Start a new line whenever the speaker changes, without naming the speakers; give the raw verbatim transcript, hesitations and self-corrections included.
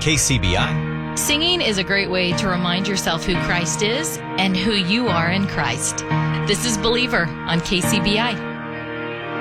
K C B I.
Singing is a great way to remind yourself who Christ is and who you are in Christ. This is Believer on K C B I.